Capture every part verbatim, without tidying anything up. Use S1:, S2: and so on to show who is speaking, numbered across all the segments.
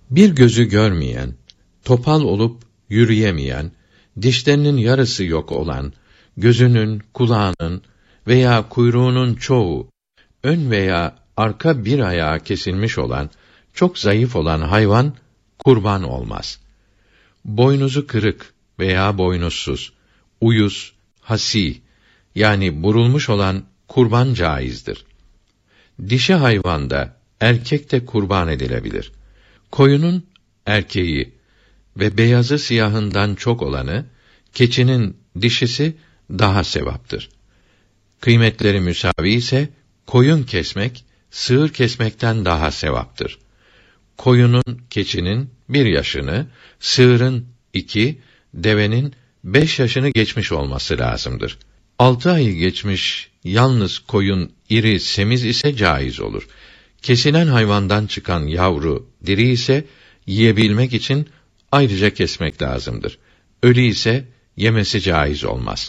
S1: Bir gözü görmeyen, topal olup yürüyemeyen, dişlerinin yarısı yok olan, gözünün, kulağının veya kuyruğunun çoğu, ön veya arka bir ayağı kesilmiş olan, çok zayıf olan hayvan, kurban olmaz. Boynuzu kırık veya boynuzsuz, uyuz, hasi, yani burulmuş olan kurban caizdir. Dişi hayvanda, erkek de kurban edilebilir. Koyunun erkeği ve beyazı siyahından çok olanı, keçinin dişisi daha sevaptır. Kıymetleri müsavi ise, koyun kesmek, sığır kesmekten daha sevaptır. Koyunun, keçinin bir yaşını, sığırın iki, devenin beş yaşını geçmiş olması lazımdır. Altı ayı geçmiş, yalnız koyun iri, semiz ise caiz olur. Kesilen hayvandan çıkan yavru, diri ise, yiyebilmek için ayrıca kesmek lazımdır. Ölü ise, yemesi caiz olmaz.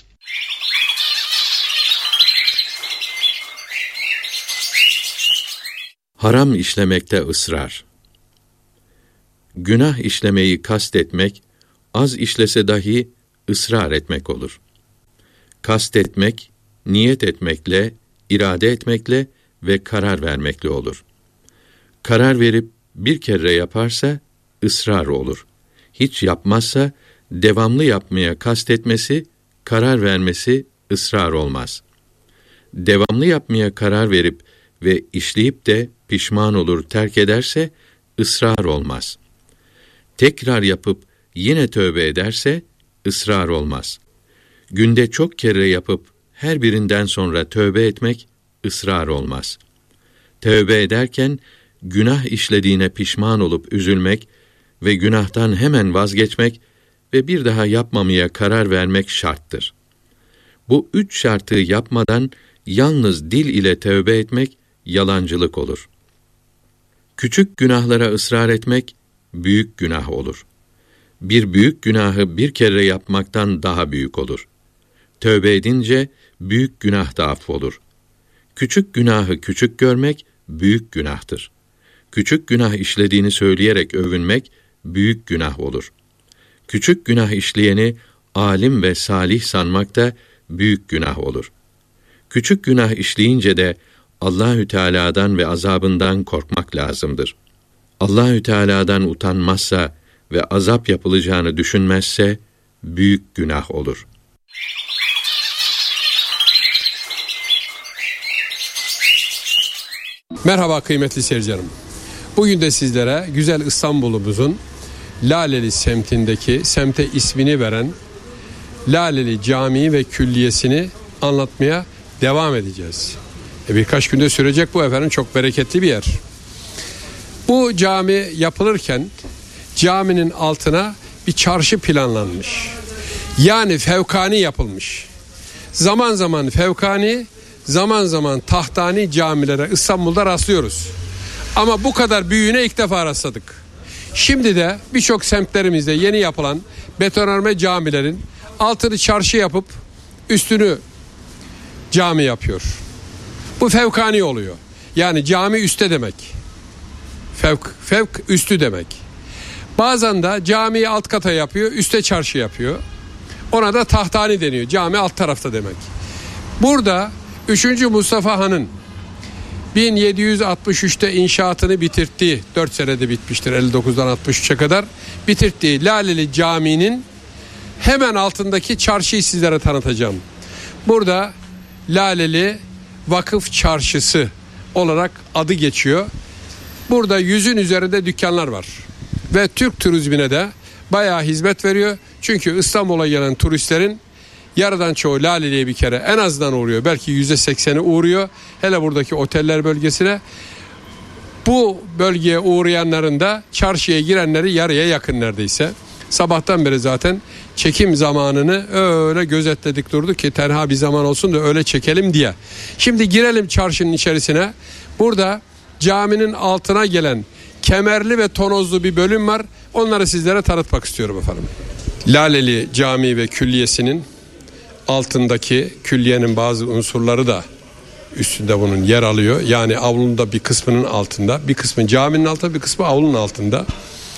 S1: Haram işlemekte ısrar. Günah işlemeyi kastetmek, az işlese dahi ısrar etmek olur. Kastetmek, niyet etmekle, irade etmekle ve karar vermekle olur. Karar verip bir kere yaparsa ısrar olur. Hiç yapmazsa devamlı yapmaya kastetmesi, karar vermesi ısrar olmaz. Devamlı yapmaya karar verip ve işleyip de pişman olur, terk ederse ısrar olmaz. Tekrar yapıp yine tövbe ederse ısrar olmaz. Günde çok kere yapıp her birinden sonra tövbe etmek ısrar olmaz. Tövbe ederken günah işlediğine pişman olup üzülmek ve günahtan hemen vazgeçmek ve bir daha yapmamaya karar vermek şarttır. Bu üç şartı yapmadan yalnız dil ile tövbe etmek yalancılık olur. Küçük günahlara ısrar etmek büyük günah olur. Bir büyük günahı bir kere yapmaktan daha büyük olur. Tövbe edince büyük günah da affolur. Küçük günahı küçük görmek büyük günahtır. Küçük günah işlediğini söyleyerek övünmek büyük günah olur. Küçük günah işleyeni alim ve salih sanmak da büyük günah olur. Küçük günah işleyince de Allahü Teala'dan ve azabından korkmak lazımdır. Allahü Teala'dan utanmazsa ve azap yapılacağını düşünmezse büyük günah olur.
S2: Merhaba kıymetli seyircilerim. Bugün de sizlere güzel İstanbul'umuzun Laleli semtindeki, semte ismini veren Laleli Camii ve Külliyesini anlatmaya devam edeceğiz. E birkaç günde sürecek bu efendim, çok bereketli bir yer. Bu cami yapılırken caminin altına bir çarşı planlanmış. Yani fevkani yapılmış. Zaman zaman fevkani, zaman zaman tahtani camilere İstanbul'da rastlıyoruz. Ama bu kadar büyüğüne ilk defa rastladık. Şimdi de birçok semtlerimizde yeni yapılan betonarme camilerin altını çarşı yapıp üstünü cami yapıyor. Bu fevkani oluyor. Yani cami üste demek. Fevk, fevk üstü demek. Bazen de camiyi alt kata yapıyor, üste çarşı yapıyor. Ona da tahtani deniyor. Cami alt tarafta demek. Burada üçüncü Mustafa Han'ın bin yedi yüz altmış üçte inşaatını bitirttiği, dört senede bitmiştir, elli dokuzdan altmış üçe kadar bitirttiği Laleli Camii'nin hemen altındaki çarşıyı sizlere tanıtacağım. Burada Laleli Vakıf Çarşısı olarak adı geçiyor. Burada yüzün üzerinde dükkanlar var. Ve Türk turizmine de bayağı hizmet veriyor. Çünkü İstanbul'a gelen turistlerin yarıdan çoğu Laleli'ye bir kere en azından uğruyor. Belki yüzde sekseni uğruyor. Hele buradaki oteller bölgesine. Bu bölgeye uğrayanların da çarşıya girenleri yarıya yakın neredeyse. Sabahtan beri zaten çekim zamanını öyle gözetledik durduk ki tenha bir zaman olsun da öyle çekelim diye. Şimdi girelim çarşının içerisine. Burada caminin altına gelen kemerli ve tonozlu bir bölüm var. Onları sizlere tanıtmak istiyorum efendim. Laleli Camii ve Külliyesi'nin altındaki külliyenin bazı unsurları da üstünde bunun yer alıyor. Yani avlunun da bir kısmının altında, bir kısmı caminin altında, bir kısmı avlunun altında.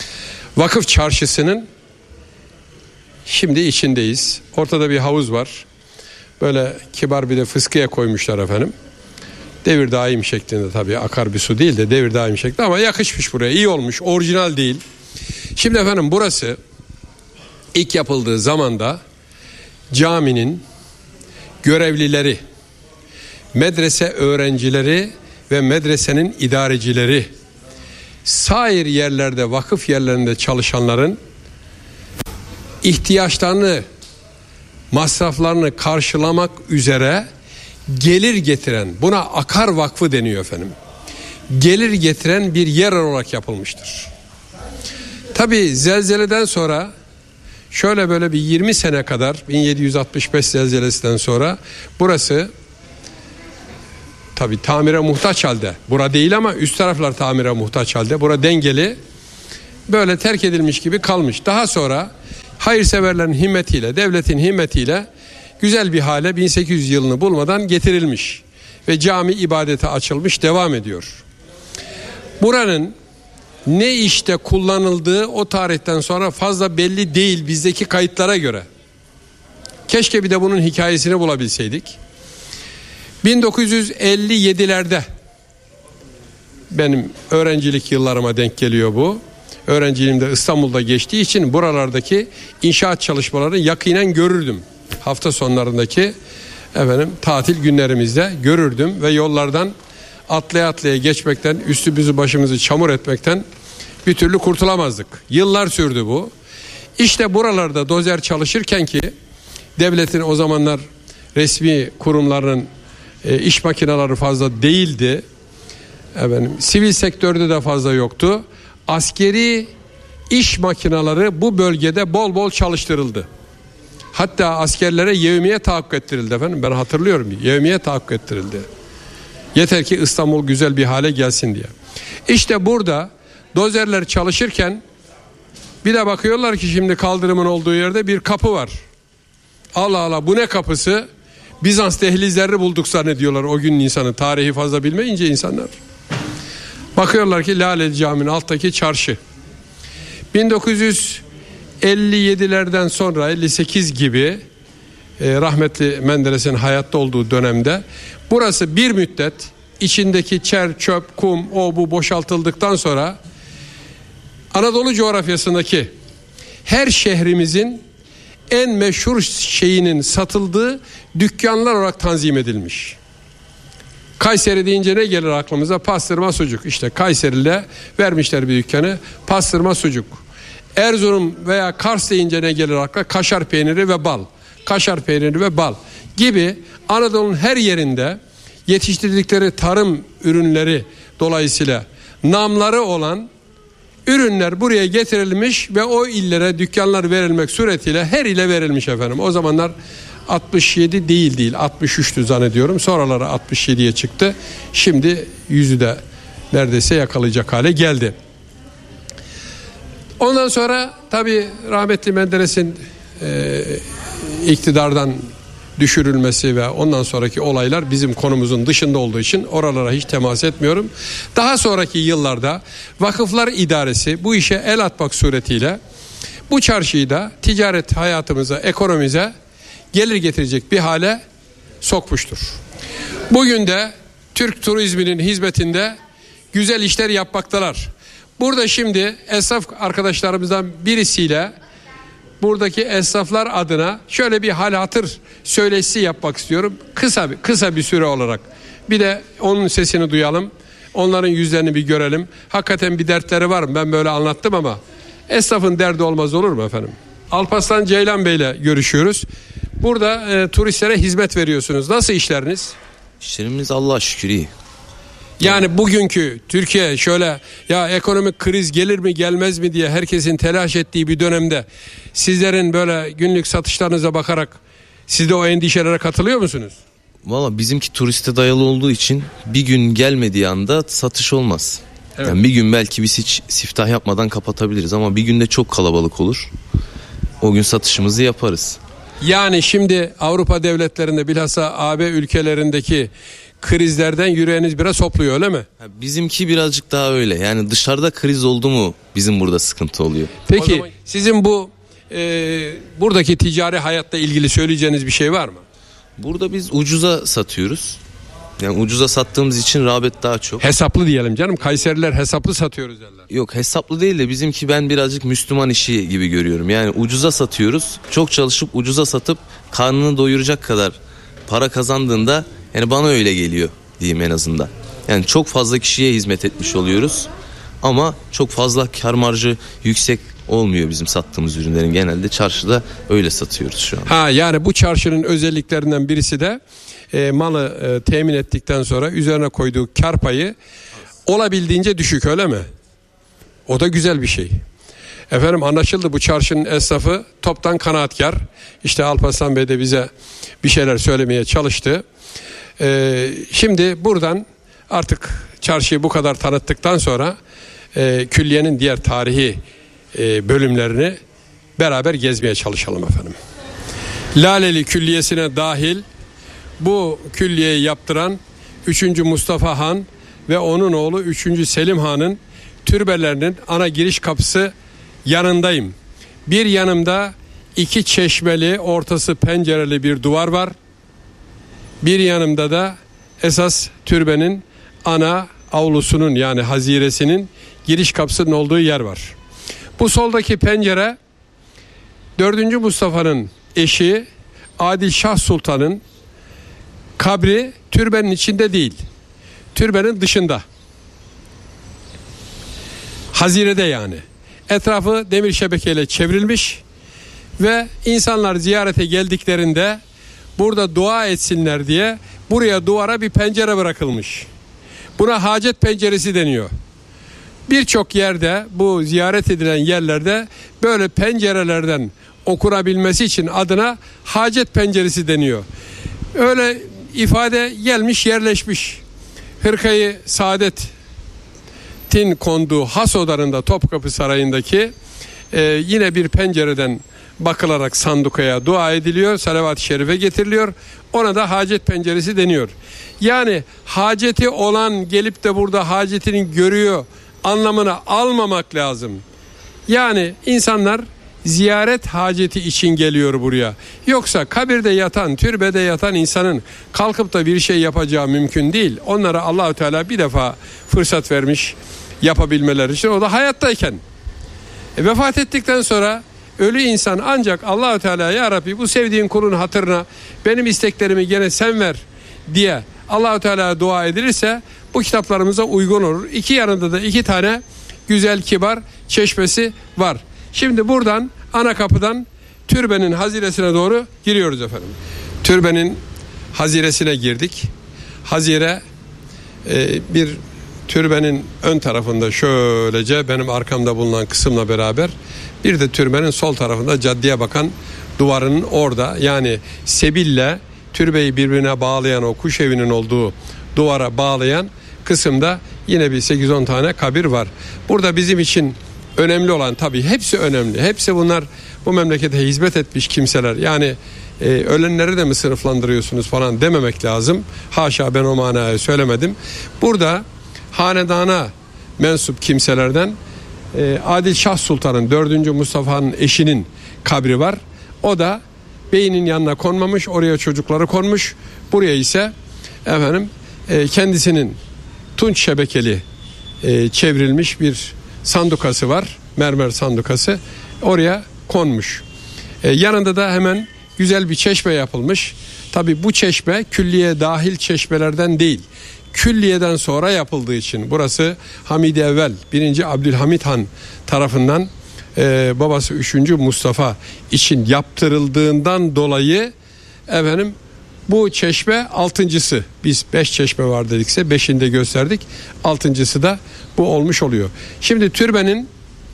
S2: Vakıf Çarşısı'nın şimdi içindeyiz. Ortada bir havuz var. Böyle kibar bir de fıskiye koymuşlar efendim. Devir daim şeklinde, tabii akar bir su değil de devir daim şeklinde, ama yakışmış buraya. İyi olmuş. Orijinal değil. Şimdi efendim burası ilk yapıldığı zamanda caminin görevlileri, medrese öğrencileri ve medresenin idarecileri, sair yerlerde, vakıf yerlerinde çalışanların ihtiyaçlarını, masraflarını karşılamak üzere gelir getiren, buna Akar Vakfı deniyor efendim, gelir getiren bir yer olarak yapılmıştır. Tabi zelzeleden sonra şöyle böyle bir yirmi sene kadar, bin yedi yüz altmış beş zelzelesinden sonra burası tabi tamire muhtaç halde. Bura değil ama üst taraflar tamire muhtaç halde. Bura dengeli, böyle terk edilmiş gibi kalmış. Daha sonra hayırseverlerin himmetiyle, devletin himmetiyle güzel bir hale bin sekiz yüz yılını bulmadan getirilmiş ve cami ibadete açılmış, devam ediyor. Buranın ne işte kullanıldığı o tarihten sonra fazla belli değil bizdeki kayıtlara göre. Keşke bir de bunun hikayesini bulabilseydik. bin dokuz yüz elli yedilerde, benim öğrencilik yıllarıma denk geliyor bu. Öğrenciliğim de İstanbul'da geçtiği için buralardaki inşaat çalışmalarını yakinen görürdüm. Hafta sonlarındaki efendim tatil günlerimizde görürdüm ve yollardan atlaya atlaya geçmekten, üstümüzü başımızı çamur etmekten bir türlü kurtulamazdık. Yıllar sürdü bu. İşte buralarda dozer çalışırken ki devletin o zamanlar resmi kurumlarının e, iş makineleri fazla değildi. Efendim, sivil sektörde de fazla yoktu. Askeri iş makineleri bu bölgede bol bol çalıştırıldı. Hatta askerlere yevmiye tahakkuk ettirildi efendim. Ben hatırlıyorum, yevmiye tahakkuk ettirildi. Yeter ki İstanbul güzel bir hale gelsin diye. İşte burada dozerler çalışırken bir de bakıyorlar ki şimdi kaldırımın olduğu yerde bir kapı var. Allah Allah, bu ne kapısı? Bizans dehlizlerini bulduk zannediyorlar o günün insanı. Tarihi fazla bilmeyince insanlar. Bakıyorlar ki Laleli Camii'nin alttaki çarşı. bin dokuz yüz elli yedilerden sonra elli sekiz gibi e, rahmetli Menderes'in hayatta olduğu dönemde burası bir müddet içindeki çer, çöp, kum, o bu boşaltıldıktan sonra Anadolu coğrafyasındaki her şehrimizin en meşhur şeyinin satıldığı dükkanlar olarak tanzim edilmiş. Kayseri deyince ne gelir aklımıza? Pastırma, sucuk. İşte Kayseri'yle vermişler bir dükkanı, pastırma, sucuk. Erzurum veya Kars deyince ne gelir akla? Kaşar peyniri ve bal. Kaşar peyniri ve bal gibi Anadolu'nun her yerinde yetiştirdikleri tarım ürünleri dolayısıyla namları olan ürünler buraya getirilmiş ve o illere dükkanlar verilmek suretiyle her ile verilmiş efendim. O zamanlar altmış yedi değil değil altmış üçtü zannediyorum. Sonraları altmış yediye çıktı. Şimdi yüzü de neredeyse yakalayacak hale geldi. Ondan sonra tabii rahmetli Menderes'in e, iktidardan düşürülmesi ve ondan sonraki olaylar bizim konumuzun dışında olduğu için oralara hiç temas etmiyorum. Daha sonraki yıllarda Vakıflar İdaresi bu işe el atmak suretiyle bu çarşıyı da ticaret hayatımıza, ekonomimize gelir getirecek bir hale sokmuştur. Bugün de Türk turizminin hizmetinde güzel işler yapmaktalar. Burada şimdi esnaf arkadaşlarımızdan birisiyle buradaki esnaflar adına şöyle bir hal hatır söyleşisi yapmak istiyorum. Kısa bir, kısa bir süre olarak. Bir de onun sesini duyalım. Onların yüzlerini bir görelim. Hakikaten bir dertleri var mı? Ben böyle anlattım ama esnafın derdi olmaz olur mu efendim? Alparslan Ceylan Bey ile görüşüyoruz. Burada e, turistlere hizmet veriyorsunuz. Nasıl işleriniz?
S3: İşlerimiz Allah'a şükür iyi.
S2: Yani bugünkü Türkiye şöyle ya ekonomik kriz gelir mi gelmez mi diye herkesin telaş ettiği bir dönemde sizlerin böyle günlük satışlarınıza bakarak siz de o endişelere katılıyor musunuz?
S3: Valla bizimki turiste dayalı olduğu için bir gün gelmediği anda satış olmaz. Evet. Yani bir gün belki biz hiç siftah yapmadan kapatabiliriz ama bir günde çok kalabalık olur. O gün satışımızı yaparız.
S2: Yani şimdi Avrupa devletlerinde bilhassa A B ülkelerindeki krizlerden yüreğiniz biraz hopluyor, öyle mi?
S3: Bizimki birazcık daha öyle. Yani dışarıda kriz oldu mu bizim burada sıkıntı oluyor.
S2: Peki
S3: zaman...
S2: sizin bu e, buradaki ticari hayatla ilgili söyleyeceğiniz bir şey var mı?
S3: Burada biz ucuza satıyoruz. Yani ucuza sattığımız için rağbet daha çok.
S2: Hesaplı diyelim canım. Kayseriler hesaplı satıyoruz derler.
S3: Yok, hesaplı değil de bizimki, ben birazcık Müslüman işi gibi görüyorum. Yani ucuza satıyoruz. Çok çalışıp ucuza satıp karnını doyuracak kadar para kazandığında, yani bana öyle geliyor diyeyim en azından. Yani çok fazla kişiye hizmet etmiş oluyoruz. Ama çok fazla kar marjı yüksek olmuyor bizim sattığımız ürünlerin. Genelde çarşıda öyle satıyoruz şu an.
S2: Ha, yani bu çarşının özelliklerinden birisi de e, malı e, temin ettikten sonra üzerine koyduğu kar payı olabildiğince düşük, öyle mi? O da güzel bir şey. Efendim, anlaşıldı, bu çarşının esnafı toptan kanaatkar. İşte Alparslan Bey de bize bir şeyler söylemeye çalıştı. E, şimdi buradan artık çarşıyı bu kadar tanıttıktan sonra e, külliyenin diğer tarihi e, bölümlerini beraber gezmeye çalışalım efendim. Laleli Külliyesi'ne dahil bu külliyeyi yaptıran üçüncü Mustafa Han ve onun oğlu üçüncü Selim Han'ın türbelerinin ana giriş kapısı yanındayım. Bir yanımda iki çeşmeli, ortası pencereli bir duvar var. Bir yanımda da esas türbenin ana avlusunun, yani haziresinin giriş kapısının olduğu yer var. Bu soldaki pencere dördüncü Mustafa'nın eşi Adil Şah Sultan'ın kabri, türbenin içinde değil, türbenin dışında. Hazirede yani. Etrafı demir şebekeyle çevrilmiş ve insanlar ziyarete geldiklerinde burada dua etsinler diye buraya duvara bir pencere bırakılmış. Buna hacet penceresi deniyor. Birçok yerde, bu ziyaret edilen yerlerde böyle pencerelerden okunabilmesi için adına hacet penceresi deniyor. Öyle ifade gelmiş, yerleşmiş. Hırkayı Saadet'in konduğu has odalarında, Topkapı Sarayı'ndaki e, yine bir pencereden bakılarak sandukaya dua ediliyor, salavat-ı şerife getiriliyor. Ona da hacet penceresi deniyor. Yani haceti olan gelip de burada hacetini görüyor anlamına almamak lazım. Yani insanlar ziyaret haceti için geliyor buraya. Yoksa kabirde yatan, türbede yatan insanın kalkıp da bir şey yapacağı mümkün değil. Onlara Allah-u Teala bir defa fırsat vermiş yapabilmeleri için. O da hayattayken. E, vefat ettikten sonra ölü insan ancak Allah-u Teala, ya Rabbi bu sevdiğin kulun hatırına benim isteklerimi gene sen ver diye Allah-u Teala'ya dua edilirse bu kitaplarımıza uygun olur. İki yanında da iki tane güzel, kibar çeşmesi var. Şimdi buradan, ana kapıdan türbenin haziresine doğru giriyoruz efendim. Türbenin haziresine girdik. Hazire e, bir türbenin ön tarafında şöylece benim arkamda bulunan kısımla beraber, bir de türbenin sol tarafında caddeye bakan duvarının orada, yani sebille türbeyi birbirine bağlayan, o kuş evinin olduğu duvara bağlayan kısımda yine bir sekiz on tane kabir var. Burada bizim için önemli olan, tabii hepsi önemli. Hepsi bunlar bu memlekete hizmet etmiş kimseler. Yani e, ölenleri de mi sınıflandırıyorsunuz falan dememek lazım. Haşa, ben o manaya söylemedim. Burada hanedana mensup kimselerden e, Adil Şah Sultan'ın, dördüncü Mustafa'nın eşinin kabri var. O da beyinin yanına konmamış, oraya çocukları konmuş. Buraya ise efendim e, kendisinin tunç şebekeli e, çevrilmiş bir sandukası var. Mermer sandukası. Oraya konmuş. E, yanında da hemen güzel bir çeşme yapılmış. Tabi bu çeşme külliye dahil çeşmelerden değil. Külliyeden sonra yapıldığı için burası Hamid-i Evvel birinci Abdülhamit Han tarafından e, babası üçüncü Mustafa için yaptırıldığından dolayı efendim bu çeşme altıncısı. Biz beş çeşme var dedikse beşinde gösterdik. Altıncısı da bu olmuş oluyor. Şimdi türbenin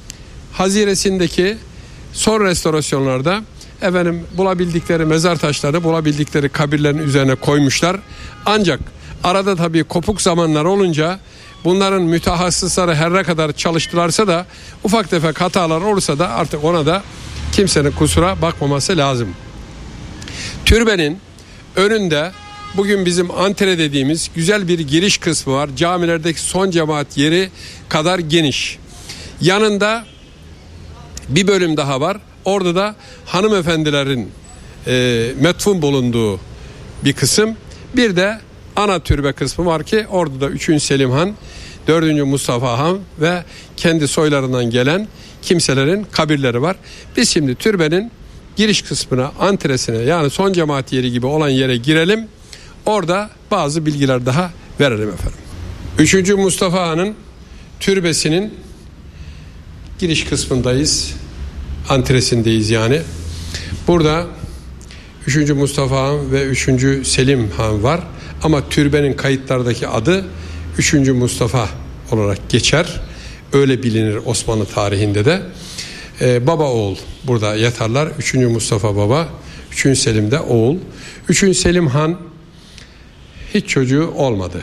S2: haziresindeki son restorasyonlarda efendim bulabildikleri mezar taşları, bulabildikleri kabirlerin üzerine koymuşlar. Ancak arada tabii kopuk zamanlar olunca bunların mütehassısları her ne kadar çalıştılarsa da ufak tefek hatalar olursa da artık ona da kimsenin kusura bakmaması lazım. Türbenin önünde bugün bizim antre dediğimiz güzel bir giriş kısmı var. Camilerdeki son cemaat yeri kadar geniş. Yanında bir bölüm daha var. Orada da hanımefendilerin e, metfun bulunduğu bir kısım. Bir de ana türbe kısmı var ki orada da üçüncü Selim Han, dördüncü Mustafa Han ve kendi soylarından gelen kimselerin kabirleri var. Biz şimdi türbenin giriş kısmına, antresine, yani son cemaat yeri gibi olan yere girelim. Orada bazı bilgiler daha verelim efendim. üçüncü Mustafa Han'ın türbesinin giriş kısmındayız. Antresindeyiz yani. Burada üçüncü Mustafa Han ve üçüncü Selim Han var. Ama türbenin kayıtlardaki adı üçüncü Mustafa olarak geçer. Öyle bilinir Osmanlı tarihinde de. Ee, baba oğul burada yatarlar. üçüncü Mustafa baba, üçüncü Selim de oğul. üçüncü Selim Han hiç çocuğu olmadı.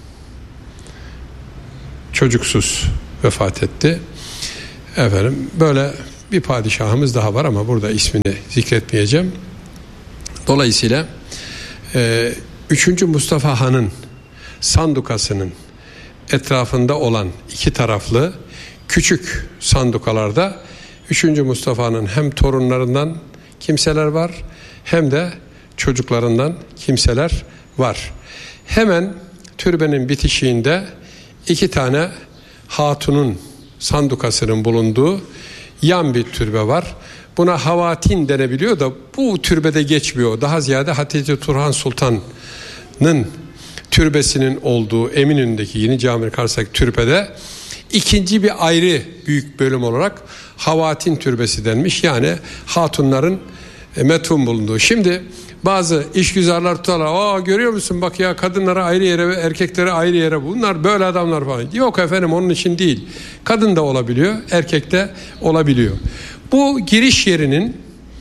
S2: Çocuksuz vefat etti. Efendim böyle bir padişahımız daha var ama burada ismini zikretmeyeceğim. Dolayısıyla e, üçüncü Mustafa Han'ın sandukasının etrafında olan iki taraflı küçük sandukalarda üçüncü Mustafa'nın hem torunlarından kimseler var hem de çocuklarından kimseler var. Hemen türbenin bitişiğinde iki tane hatunun sandukasının bulunduğu yan bir türbe var. Buna havatin denebiliyor da bu türbede geçmiyor. Daha ziyade Hatice Turhan Sultan'ın türbesinin olduğu Eminönü'ndeki Yeni Cami karşısındaki türbede ikinci bir ayrı büyük bölüm olarak havatin türbesi denmiş. Yani hatunların metfun bulunduğu. Şimdi bazı işgüzarlar tutarlar. Aa, görüyor musun bak ya, kadınlara ayrı yere ve erkeklere ayrı yere, bunlar böyle adamlar falan. Yok efendim, onun için değil. Kadın da olabiliyor, erkek de olabiliyor. Bu giriş yerinin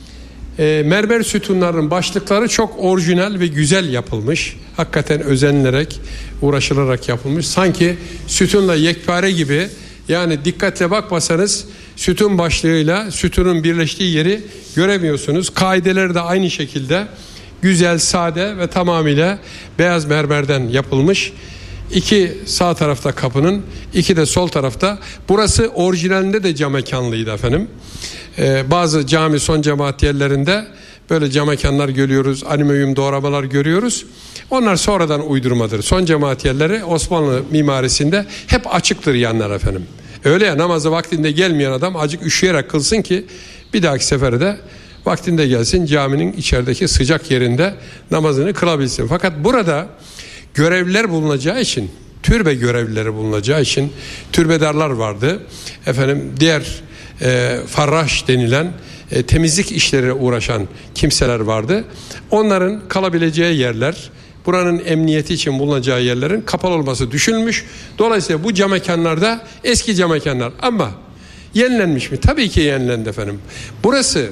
S2: e, mermer sütunların başlıkları çok orijinal ve güzel yapılmış. Hakikaten özenilerek, uğraşılarak yapılmış. Sanki sütunla yekpare gibi, yani dikkatle bakmasanız sütun başlığıyla sütunun birleştiği yeri göremiyorsunuz. Kaideleri de aynı şekilde güzel, sade ve tamamıyla beyaz mermerden yapılmış. İki sağ tarafta kapının, iki de sol tarafta. Burası orijinalinde de cam mekanlıydı efendim. Ee, bazı cami son cemaat yerlerinde böyle cam mekanlar görüyoruz, alüminyum doğramalar görüyoruz. Onlar sonradan uydurmadır. Son cemaat yerleri Osmanlı mimarisinde hep açıktır yanlar efendim. Öyle ya, namazı vaktinde gelmeyen adam acık üşüyerek kılsın ki bir dahaki sefere de vaktinde gelsin, caminin içerideki sıcak yerinde namazını kılabilsin. Fakat burada görevliler bulunacağı için, türbe görevlileri bulunacağı için türbedarlar vardı. Efendim diğer e, farraş denilen e, temizlik işleriyle uğraşan kimseler vardı. Onların kalabileceği yerler, buranın emniyeti için bulunacağı yerlerin kapalı olması düşünülmüş. Dolayısıyla bu cam mekanlarda eski cam mekanlar, ama yenilenmiş mi? Tabii ki yenilendi efendim. Burası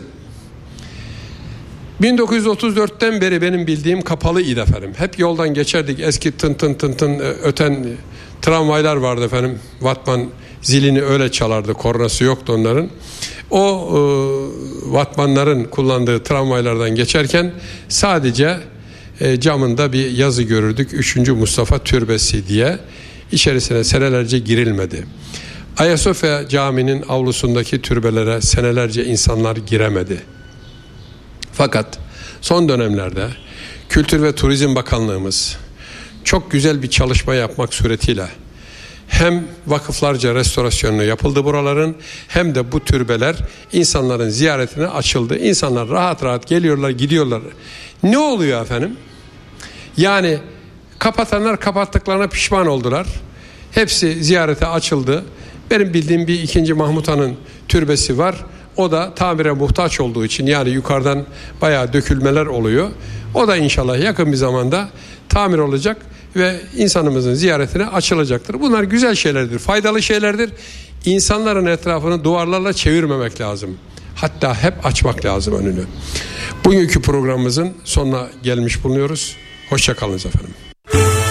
S2: bin dokuz yüz otuz dörtten beri benim bildiğim kapalıydı efendim. Hep yoldan geçerdik. Eski tın tın tın tın öten tramvaylar vardı efendim. Vatman zilini öyle çalardı. Kornası yoktu onların. O e, vatmanların kullandığı tramvaylardan geçerken sadece e, camında bir yazı görürdük. üçüncü Mustafa Türbesi diye. İçerisine senelerce girilmedi. Ayasofya Camii'nin avlusundaki türbelere senelerce insanlar giremedi. Fakat son dönemlerde Kültür ve Turizm Bakanlığımız çok güzel bir çalışma yapmak suretiyle hem vakıflarca restorasyonu yapıldı buraların, hem de bu türbeler insanların ziyaretine açıldı. İnsanlar rahat rahat geliyorlar, gidiyorlar. Ne oluyor efendim? Yani kapatanlar kapattıklarına pişman oldular. Hepsi ziyarete açıldı. Benim bildiğim bir ikinci Mahmut Han'ın türbesi var. O da tamire muhtaç olduğu için, yani yukarıdan bayağı dökülmeler oluyor. O da inşallah yakın bir zamanda tamir olacak ve insanımızın ziyaretine açılacaktır. Bunlar güzel şeylerdir, faydalı şeylerdir. İnsanların etrafını duvarlarla çevirmemek lazım. Hatta hep açmak lazım önünü. Bugünkü programımızın sonuna gelmiş bulunuyoruz. Hoşça kalınız efendim.